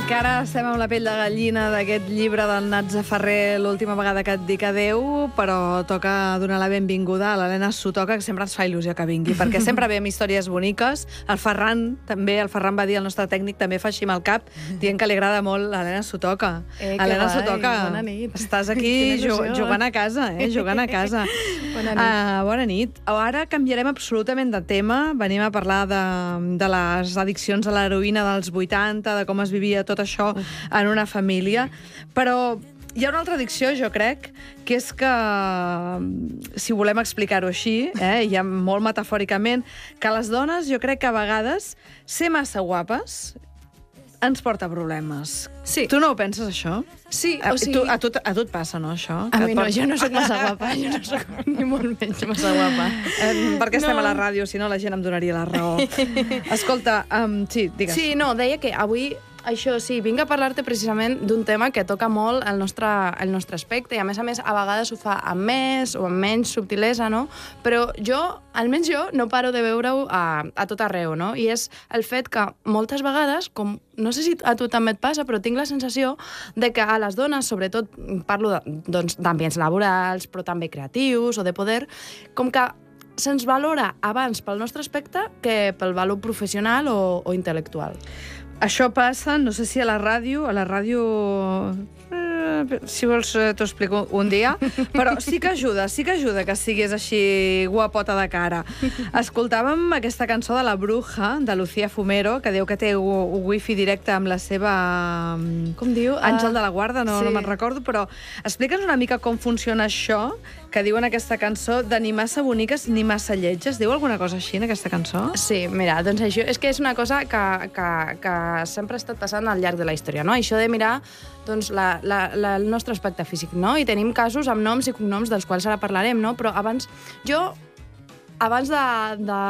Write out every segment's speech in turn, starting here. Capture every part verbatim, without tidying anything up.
Encara estem amb la pell de gallina d'aquest llibre del Natza Ferrer, L'última vegada que et dic adeu, però toca donar la benvinguda a l'Helena Sotoca, que sempre ens fa il·lusió que vingui, perquè sempre ve amb històries boniques. El Ferran, també, el Ferran va dir, el nostre tècnic, també fa així amb el cap, dient que li agrada molt l'Helena Sotoca. Eh, Helena guai, Sotoca, bona nit. estàs aquí ju jugant a casa, eh? Jugant a casa. Bona nit. Uh, bona nit. Ara canviarem absolutament de tema. Venim a parlar de, de les addiccions a l'heroïna dels vuitanta, de com es vivia tot això en una família, però hi ha una altra addicció, jo crec, que és que, si volem explicar-ho així, eh, ja molt metafòricament, que les dones, jo crec que a vegades, ser massa guapes ens porta problemes. Sí. Tu no ho penses, això? Sí, A, o sigui... tu, a, tu, a tu et passa, no, això? A Que mi et no, porta- jo no soc massa guapa, jo no soc ni molt menys massa guapa. Eh, perquè estem No. a la ràdio, si no la gent em donaria la raó. Escolta, um, sí, digues. Sí, no, deia que avui, això sí, vinc a parlar-te precisament d'un tema que toca molt el nostre, el nostre aspecte i a més a més a vegades ho fa amb més o amb menys subtilesa, no? Però jo, almenys jo, no paro de veure-ho a, a tot arreu, no? I és el fet que moltes vegades, com no sé si a tu també et passa, però tinc la sensació de que a les dones, sobretot parlo de, doncs, d'ambients laborals, però també creatius o de poder, com que se'ns valora abans pel nostre aspecte que pel valor professional o, o intel·lectual. Això passa, no sé si a la ràdio, a la ràdio... Eh, si vols eh, t'ho explico un dia, però sí que ajuda, sí que ajuda que siguis així guapota de cara. Escoltàvem aquesta cançó de La Bruja, de Lucía Fumero, que diu que té un wifi directe amb la seva... Com diu? Àngel de la Guarda, no, sí. no me'n recordo, però explica'ns una mica com funciona això que diu en aquesta cançó de ni massa boniques ni massa lletges. Diu alguna cosa així en aquesta cançó? Sí, mira, doncs això és que és una cosa que, que, que sempre ha estat passant al llarg de la història, no? Això de mirar doncs, la, la, la, el nostre aspecte físic, no? I tenim casos amb noms i cognoms dels quals ara parlarem, no? Però abans, jo, abans de, de,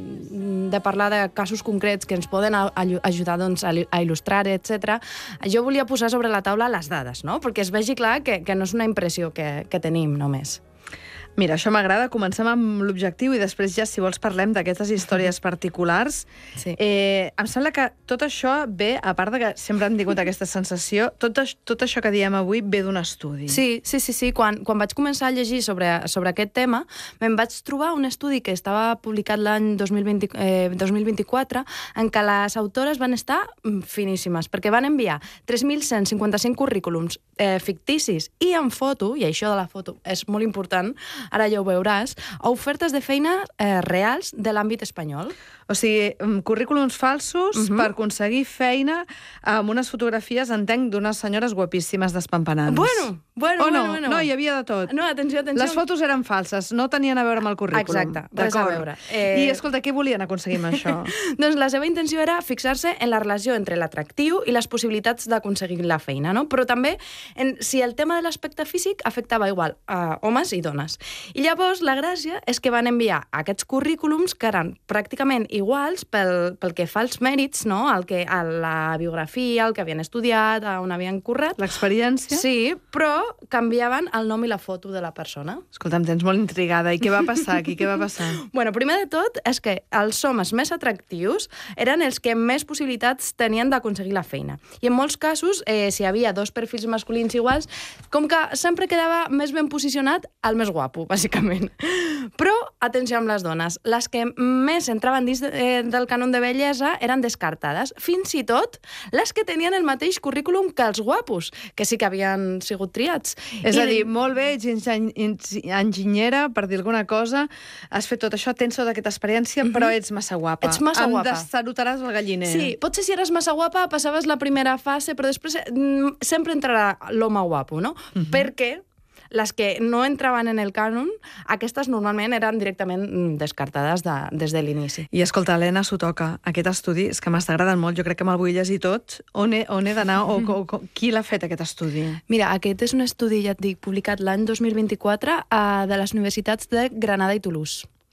de parlar de casos concrets que ens poden a, a, ajudar doncs, a, a il·lustrar, etcètera, jo volia posar sobre la taula les dades, no? Perquè es vegi clar que, que no és una impressió que, que tenim només. Mira, això m'agrada. Comencem amb l'objectiu i després ja, si vols, parlem d'aquestes històries particulars. Sí. Eh, em sembla que tot això ve, a part de que sempre hem tingut aquesta sensació, tot, aix- tot això que diem avui ve d'un estudi. Sí, sí, sí, sí. Quan, quan vaig començar a llegir sobre, sobre aquest tema, me'n vaig trobar un estudi que estava publicat l'any dos mil vint, eh, dos mil vint-i-quatre, en què les autores van estar finíssimes, perquè van enviar tres mil cent cinquanta-cinc currículums eh, ficticis i en foto, i això de la foto és molt important, ara ja ho veuràs, a ofertes de feina eh, reals de l'àmbit espanyol. O sigui, mm, currículums falsos Mhm. per aconseguir feina amb unes fotografies, entenc, d'unes senyores guapíssimes despampanants. Bueno, bueno, o no? bueno, bueno. No, hi havia de tot. No, atenció, atenció. Les fotos eren falses, no tenien a veure amb el currículum. Exacte, res a D'acord. veure. Eh, I, escolta, què volien aconseguir amb això? Doncs la seva intenció era fixar-se en la relació entre l'atractiu i les possibilitats d'aconseguir la feina, no? Però també en si el tema de l'aspecte físic afectava igual a homes i dones. I llavors la gràcia és que van enviar aquests currículums que eren pràcticament iguals pel, pel que fa als mèrits, no? El que, a la biografia, el que havien estudiat, a on havien currat. L'experiència? Sí, però canviaven el nom i la foto de la persona. Escolta, em tens molt intrigada. I què va passar aquí? Què va passar? Bueno, primer de tot és que els homes més atractius eren els que més possibilitats tenien d'aconseguir la feina. I en molts casos, eh, si hi havia dos perfils masculins iguals, com que sempre quedava més ben posicionat el més guapo, bàsicament. Però, atenció amb les dones, les que més entraven dins de, eh, del cànon de bellesa eren descartades. Fins i tot les que tenien el mateix currículum que els guapos, que sí que havien sigut triats. És I a de- dir, molt bé, ets enginy- eng- enginyera, per dir alguna cosa, has fet tot això, tens tota aquesta experiència, però ets massa guapa. Ets massa guapa. Em destarotaràs el galliner. Sí, potser si eres massa guapa passaves la primera fase, però després mm, sempre entrarà l'home guapo, no? Uh-huh. Perquè les que no entraven en el cànon, aquestes normalment eren directament mm, descartades de, des de l'inici. I escolta, Helena Sotoca, aquest estudi és que m'està agradant molt, jo crec que me'l vull llegir tot. On he, on he d'anar o, o, o qui l'ha fet, aquest estudi? Mira, aquest és un estudi, ja et dic, publicat l'any dos mil vint-i-quatre a, de les universitats de Granada i Toulouse.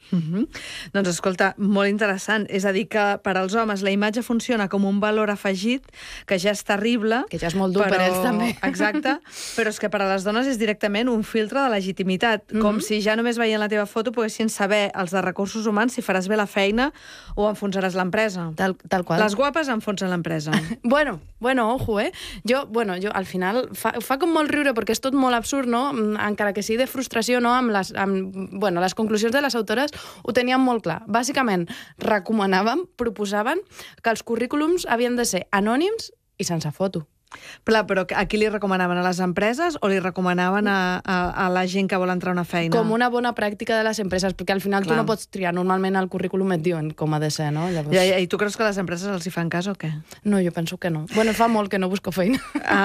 Uh-huh. Doncs escolta, molt interessant. És a dir, que per als homes la imatge funciona com un valor afegit, que ja és terrible... Que ja és molt dur però... per ells, també. Exacte, però és que per a les dones és directament un filtre de legitimitat. Mm-hmm. Com si ja només veient la teva foto poguessin saber els de recursos humans si faràs bé la feina o enfonsaràs l'empresa. Tal, tal qual. Les guapes enfonsen l'empresa. Bueno, bueno, ojo, eh? Jo, bueno, jo al final fa, fa com molt riure perquè és tot molt absurd, no? Encara que sigui de frustració, no? Amb les, amb, bueno, les conclusions de les autores ho teníem molt clar. Bàsicament, recomanaven, proposaven que els currículums havien de ser anònims i sense foto. Però, però a qui li recomanaven? A les empreses o li recomanaven a, a, a la gent que vol entrar a una feina? Com una bona pràctica de les empreses, perquè al final Clar. tu no pots triar. Normalment al currículum et diuen com ha de ser, no? Llavors... Ja, ja, I tu creus que les empreses els hi fan cas o què? No, jo penso que no. Bueno, fa molt que no busco feina.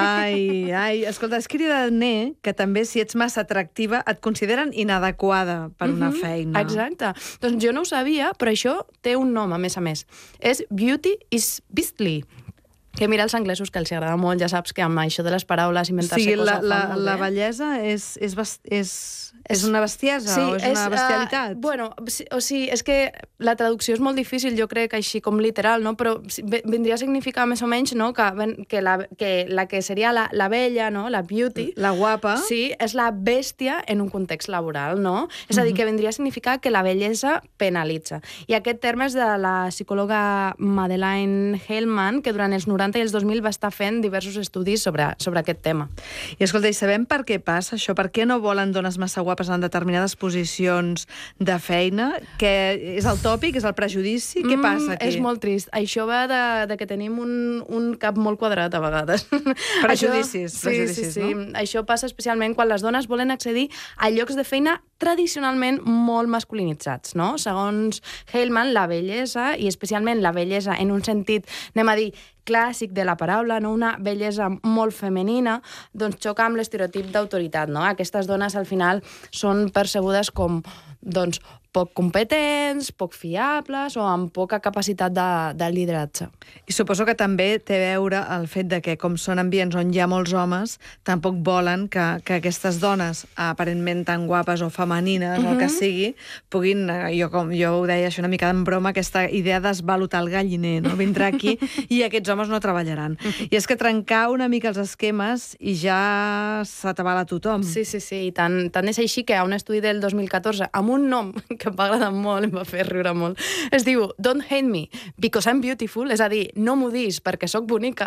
Ai, ai, escolta, és cridaner que també si ets massa atractiva et consideren inadequada per una mm-hmm. feina. Exacte. Doncs jo no ho sabia, però això té un nom, a més a més. És Beauty is Beastly. Que mira els anglesos, que els agrada molt, ja saps que amb això de les paraules, inventar-se sí, coses la, la, fa molt bé. La bellesa és, és, és, és una bestiesa sí, o és, és una bestialitat? Uh, bueno, o sigui, és que la traducció és molt difícil, jo crec, així com literal, no? Però vindria a significar més o menys, no?, que, que, la, que la que seria la, la bella, no?, la beauty... La guapa. Sí, és la bèstia en un context laboral, no? És a dir, que vindria a significar que la bellesa penalitza. I aquest terme és de la psicòloga Madeleine Hellman, que durant els noranta i els dos mil va estar fent diversos estudis sobre, sobre aquest tema. I escolta, i sabem per què passa això? Per què no volen dones massa guapes en determinades posicions de feina? Que és el tòpic? És el prejudici? Mm, què passa aquí? És molt trist. Això va de, de que tenim un, un cap molt quadrat a vegades. Prejudicis, Això, prejudicis, sí, sí, sí. no? Això passa especialment quan les dones volen accedir a llocs de feina tradicionalment molt masculinitzats, no? Segons Hellman, la bellesa, i especialment la bellesa en un sentit, anem a dir, clàssic de la paraula, no? Una bellesa molt femenina, doncs xoca amb l'estereotip d'autoritat, no? Aquestes dones al final són percebudes com, doncs, poc competents, poc fiables o amb poca capacitat de, de lideratge. I suposo que també té a veure el fet de que, com són ambients on hi ha molts homes, tampoc volen que, que aquestes dones, aparentment tan guapes o femenines, mm-hmm. o el que sigui, puguin, jo, com, jo ho deia això una mica en broma, aquesta idea d'esvalotar el galliner, no? Vindrà aquí i aquests homes no treballaran. I és que trencar una mica els esquemes i ja s'atabala tothom. Sí, sí, sí, i tant, tant és així que a un estudi del dos mil catorze, amb un nom que em va agradar molt, em va fer riure molt, es diu Don't Hate Me Because I'm Beautiful, és a dir, no m'ho dis perquè sóc bonica,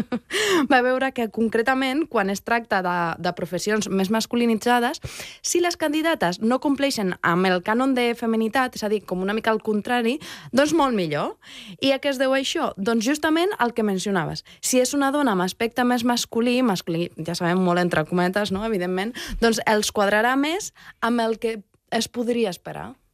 va veure que concretament, quan es tracta de, de professions més masculinitzades, si les candidates no compleixen amb el cànon de feminitat, és a dir, com una mica al contrari, doncs molt millor. I a què es deu això? Doncs justament el que mencionaves. Si és una dona amb aspecte més masculí, masculí, ja sabem, molt entre cometes, no?, evidentment, doncs els quadrarà més amb el que es podria esperar.